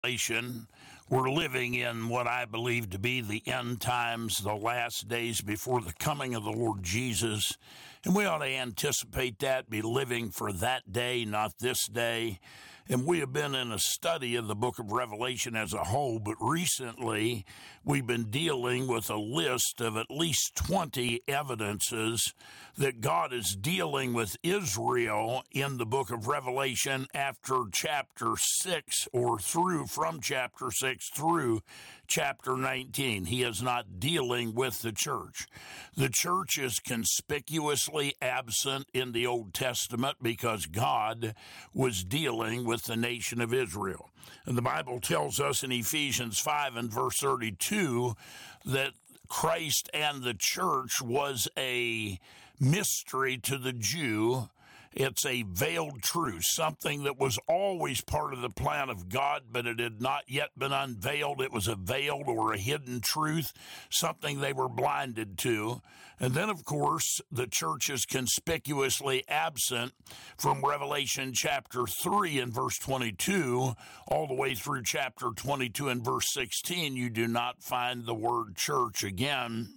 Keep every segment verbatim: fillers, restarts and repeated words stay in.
We're living in what I believe to be the end times, the last days before the coming of the Lord Jesus. And we ought to anticipate that, be living for that day, not this day. And we have been in a study of the book of Revelation as a whole, but recently we've been dealing with a list of at least twenty evidences that God is dealing with Israel in the book of Revelation after chapter six or through from chapter six through chapter nineteen. He is not dealing with the church. The church is conspicuously absent in the Old Testament because God was dealing with the nation of Israel. And the Bible tells us in Ephesians five and verse thirty-two that Christ and the church was a mystery to the Jew. It's a veiled truth, something that was always part of the plan of God, but it had not yet been unveiled. It was a veiled or a hidden truth, something they were blinded to. And then, of course, the church is conspicuously absent from Revelation chapter three and verse twenty-two all the way through chapter twenty-two and verse sixteen. You do not find the word church again.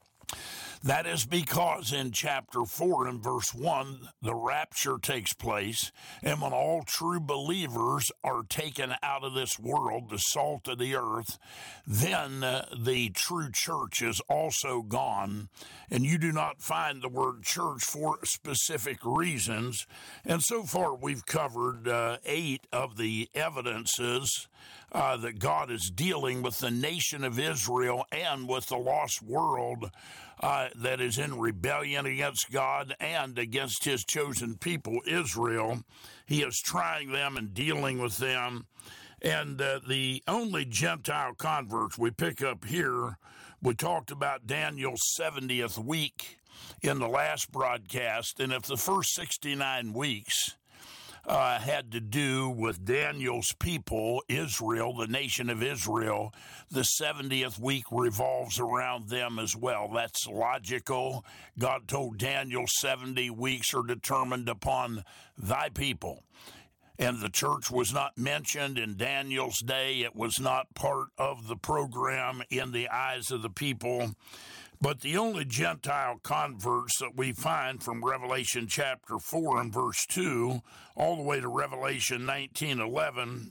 That is because in chapter four and verse one, the rapture takes place, and when all true believers are taken out of this world, the salt of the earth, then uh, the true church is also gone, and you do not find the word church for specific reasons. And so far we've covered uh, eight of the evidences uh, that God is dealing with the nation of Israel and with the lost world uh, that is in rebellion against God and against his chosen people, Israel. He is trying them and dealing with them. And uh, the only Gentile converts we pick up here, we talked about Daniel's seventieth week in the last broadcast. And if the first sixty-nine weeks Uh, had to do with Daniel's people, Israel, the nation of Israel, the seventieth week revolves around them as well. That's logical. God told Daniel seventy weeks are determined upon thy people. And the church was not mentioned in Daniel's day. It was not part of the program in the eyes of the people. But the only Gentile converts that we find from Revelation chapter four and verse two all the way to Revelation nineteen eleven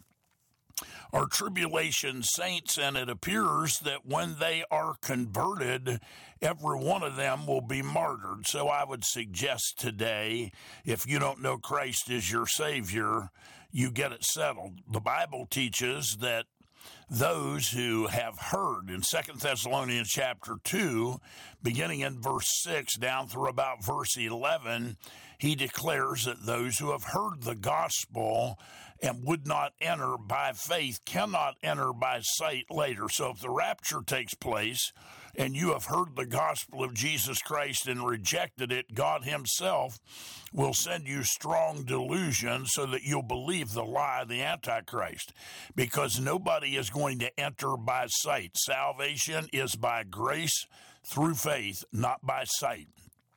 are tribulation saints, and it appears that when they are converted, every one of them will be martyred. So I would suggest today, if you don't know Christ as your Savior, you get it settled. The Bible teaches that those who have heard in Second Thessalonians chapter two, beginning in verse six down through about verse eleven, he declares that those who have heard the gospel and would not enter by faith cannot enter by sight later. So if the rapture takes place and you have heard the gospel of Jesus Christ and rejected it, God himself will send you strong delusion so that you'll believe the lie of the Antichrist, because nobody is going to enter by sight. Salvation is by grace through faith, not by sight.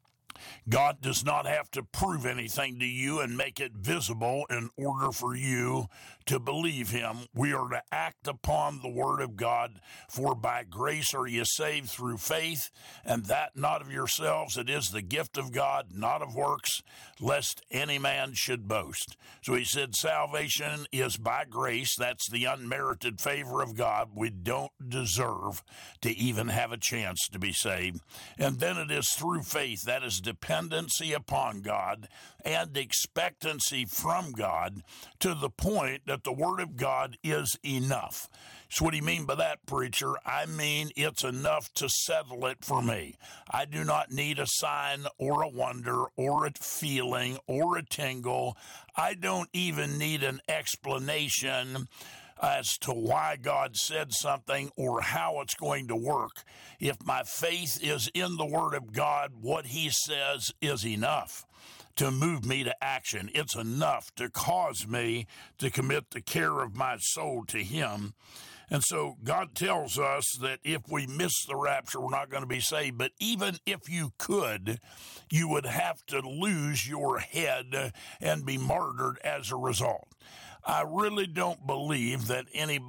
God does not have to prove anything to you and make it visible in order for you to believe him. We are to act upon the word of God, for by grace are you saved through faith, and that not of yourselves. It is the gift of God, not of works, lest any man should boast. So he said salvation is by grace. That's the unmerited favor of God. We don't deserve to even have a chance to be saved. And then it is through faith. That is dependency upon God and expectancy from God to the point that the Word of God is enough. So what do you mean by that, preacher? I mean it's enough to settle it for me. I do not need a sign or a wonder or a feeling or a tingle. I don't even need an explanation as to why God said something or how it's going to work. If my faith is in the Word of God, what he says is enough to move me to action. It's enough to cause me to commit the care of my soul to him. And so God tells us that if we miss the rapture, we're not going to be saved. But even if you could, you would have to lose your head and be martyred as a result. I really don't believe that anybody